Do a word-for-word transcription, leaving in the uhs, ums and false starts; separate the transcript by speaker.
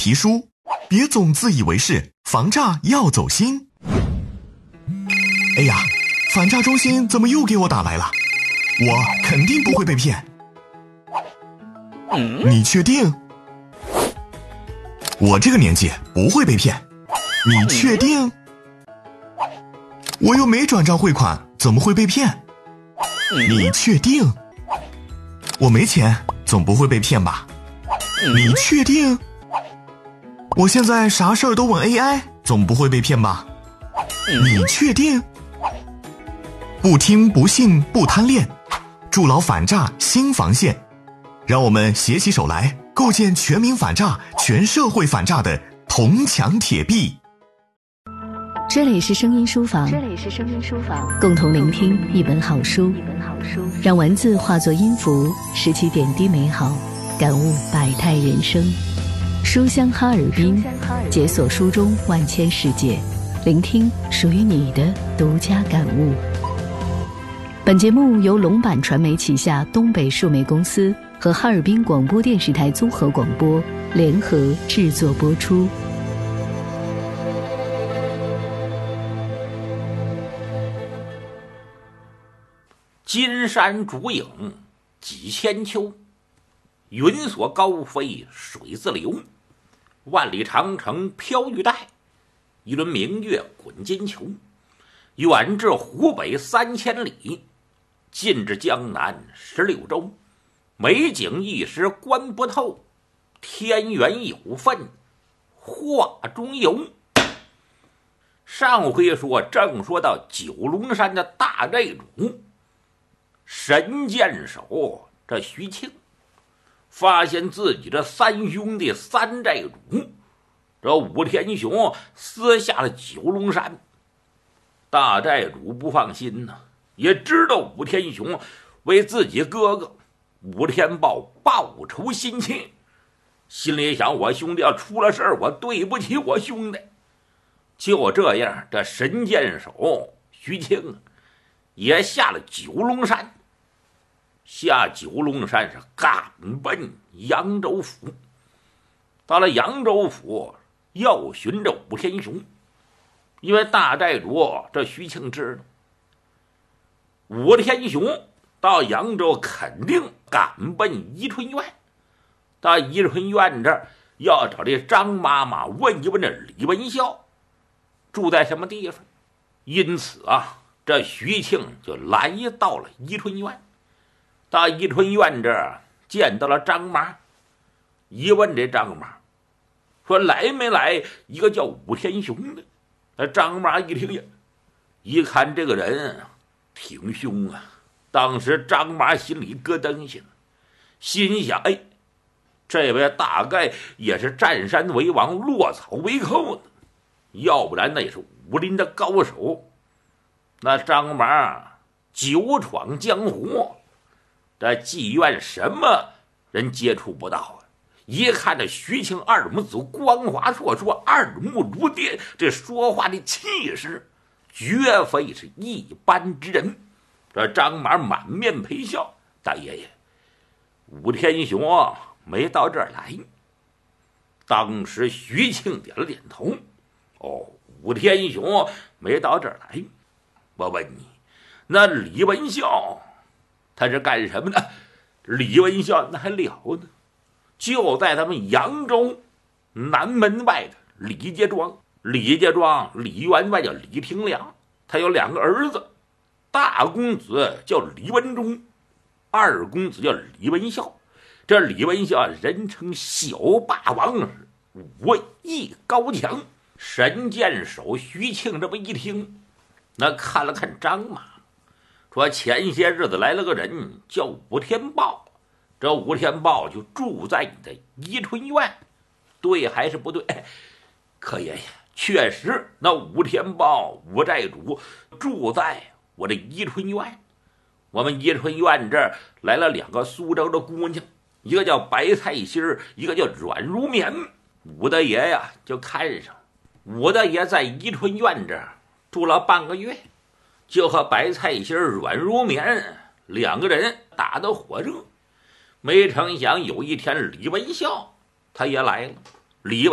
Speaker 1: 皮书，别总自以为是，防诈要走心。哎呀，反诈中心怎么又给我打来了？我肯定不会被骗。你确定？我这个年纪不会被骗。你确定？我又没转账汇款，怎么会被骗？你确定？我没钱，总不会被骗吧？你确定？我现在啥事儿都问 A I， 总不会被骗吧？你确定？不听不信不贪恋，筑牢反诈新防线。让我们携起手来，构建全民反诈、全社会反诈的铜墙铁壁。
Speaker 2: 这里是声音书房，
Speaker 3: 这里是声音书房，
Speaker 2: 共同聆听一本好书，
Speaker 3: 一本好书，
Speaker 2: 让文字化作音符，拾起点滴美好，感悟百态人生。书香哈尔滨，解锁书中万千世界，聆听属于你的独家感悟。本节目由龙版传媒旗下东北数媒公司和哈尔滨广播电视台综合广播联合制作播出。
Speaker 4: 金山竹影几千秋，云锁高飞水自流。万里长城飘玉带，一轮明月滚金球。远至湖北三千里，近至江南十六州。美景一时观不透，天缘有份画中游。上回说正说到九龙山的大寨主神箭手这徐庆，发现自己这三兄弟三寨主这武天雄私下了九龙山。大寨主不放心呢，也知道武天雄为自己哥哥武天豹报仇心切，心里想我兄弟要出了事儿，我对不起我兄弟。就这样，这神箭手徐庆也下了九龙山。下九龙山是赶奔扬州府。到了扬州府，要寻着武天雄，因为大寨主这徐庆知道武天雄到扬州肯定赶奔宜春院，到宜春院这儿要找这张妈妈问一问这李文孝住在什么地方。因此啊，这徐庆就来到了宜春院。到宜春院这儿见到了张妈，一问这张妈说来没来一个叫武天雄的。那张妈一听呀，一看这个人挺凶啊。当时张妈心里咯噔一下，心想哎，这位大概也是占山为王落草为寇的，要不然那也是武林的高手。那张妈久闯江湖，这妓院什么人接触不到啊。一看这徐庆二母子光华硕硕，二目如电，这说话的气势绝非是一般之人。这张马满面陪笑，大爷爷，武天雄没到这儿来。当时徐庆点了点头，哦，武天雄没到这儿来。我问你，那李文孝他是干什么的？李文孝那还了呢，就在咱们扬州南门外的李家庄。李家庄李员外叫李廷良，他有两个儿子，大公子叫李文忠，二公子叫李文孝。这李文孝人称小霸王，武艺高强。神箭手徐庆这么一听，那看了看张马，说前些日子来了个人叫武天豹，这武天豹就住在你的宜春院，对还是不对？可爷爷，确实那武天豹武寨主住在我的宜春院。我们宜春院这儿来了两个苏州的姑娘，一个叫白菜心儿，一个叫软如棉。武大爷呀就看上，武大爷在宜春院这儿住了半个月，就和白菜心儿软如棉两个人打得火热。没成想有一天李文孝他也来了。李文